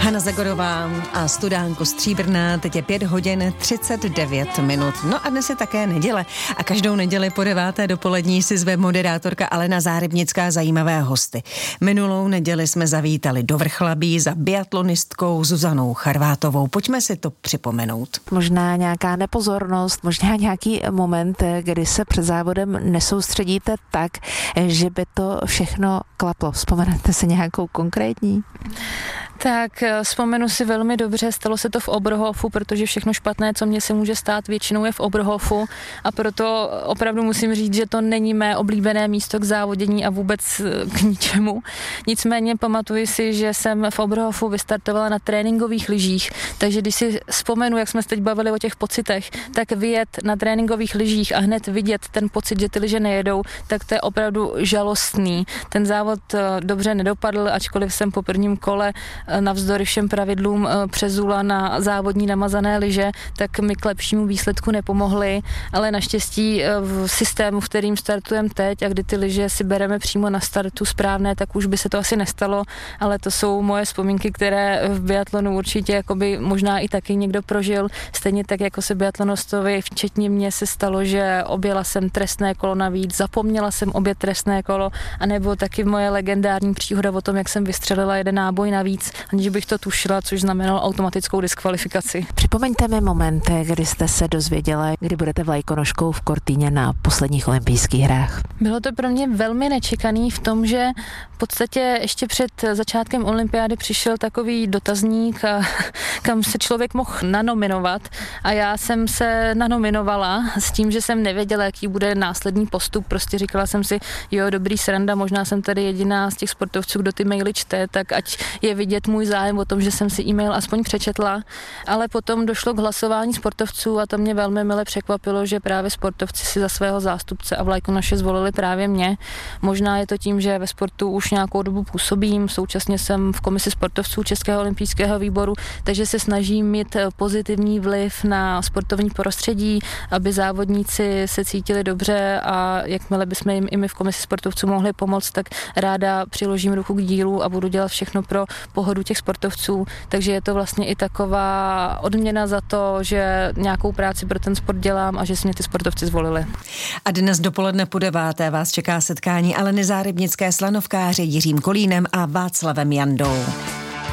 Hana Zagorová a Studánko Stříbrná, teď je 5 hodin 39 minut. No a dnes je také neděle a každou neděli po 9. dopolední si zve moderátorka Alena Zárybnická zajímavé hosty. Minulou neděli jsme zavítali do Vrchlabí za biatlonistkou Zuzanou Charvátovou. Pojďme si to připomenout. Možná nějaká nepozornost, možná nějaký moment, kdy se před závodem nesoustředíte tak, že by to všechno klaplo. Vzpomenete si nějakou konkrétní? Tak vzpomenu si velmi dobře, stalo se to v Oberhofu, protože všechno špatné, co mně se může stát, většinou je v Oberhofu a proto opravdu musím říct, že to není mé oblíbené místo k závodění a vůbec k ničemu. Nicméně pamatuji si, že jsem v Oberhofu vystartovala na tréninkových lyžích, takže když si vzpomenu, jak jsme se teď bavili o těch pocitech, tak vyjet na tréninkových lyžích a hned vidět ten pocit, že ty lyže nejedou, tak to je opravdu žalostný. Ten závod dobře nedopadl, ačkoliv jsem po prvním kole navzdory všem pravidlům přezula na závodní namazané lyže, tak mi k lepšímu výsledku nepomohly, ale naštěstí v systému, v kterým startujeme teď a kdy ty lyže si bereme přímo na startu správné, tak už by se to asi nestalo, ale to jsou moje vzpomínky, které v biatlonu určitě jakoby možná i taky někdo prožil, stejně tak jako se biatlonistovi, včetně mě se stalo, že objela jsem trestné kolo navíc, zapomněla jsem objet trestné kolo, anebo taky moje legendární příhoda o tom, jak jsem vystřelila jeden náboj navíc, aniž bych to tušila, což znamenalo automatickou diskvalifikaci. Připomeňte mi moment, kdy jste se dozvěděla, kdy budete vlajkonoškou v Cortíně na posledních olympijských hrách. Bylo to pro mě velmi nečekaný v tom, že v podstatě ještě před začátkem olympiády přišel takový dotazník, kam se člověk mohl nanominovat a já jsem se nanominovala s tím, že jsem nevěděla, jaký bude následný postup. Prostě říkala jsem si, jo, dobrý sranda, možná jsem tady jediná z těch sportovců, kdo ty maily čte, tak ať je vidět můj zájem o tom, že jsem si e-mail aspoň přečetla, ale potom došlo k hlasování sportovců a to mě velmi mile překvapilo, že právě sportovci si za svého zástupce a vlajkonoše zvolili právě mě. Možná je to tím, že ve sportu už nějakou dobu působím, současně jsem v komisi sportovců Českého olympijského výboru, takže se snažím mít pozitivní vliv na sportovní prostředí, aby závodníci se cítili dobře a jakmile bychom jim i my v komisi sportovců mohli pomoct, tak ráda přiložím ruku k dílu a budu dělat všechno pro pohodu těch sportovců, takže je to vlastně i taková odměna za to, že nějakou práci pro ten sport dělám a že si mě ty sportovci zvolili. A dnes dopoledne po 9. vás čeká setkání Aleny Zárybnické s lanovkáři Jiřím Kolínem a Václavem Jandou.